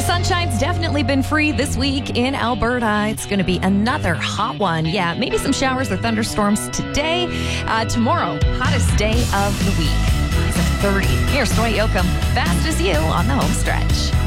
sunshine's definitely been free this week in Alberta. It's going to be another hot one. Yeah, maybe some showers or thunderstorms today. Tomorrow, hottest day of the week. Highs of 30. Here's Stoy Yoakum, fast as you on the home stretch.